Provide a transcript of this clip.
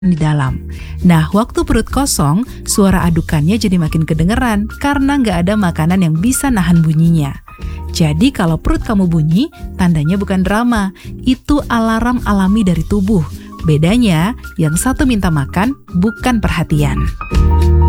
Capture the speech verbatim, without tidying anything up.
di dalam. Nah, waktu perut kosong, suara adukannya jadi makin kedengeran karena nggak ada makanan yang bisa nahan bunyinya. Jadi kalau perut kamu bunyi, tandanya bukan drama, itu alarm alami dari tubuh. Bedanya, yang satu minta makan, bukan perhatian.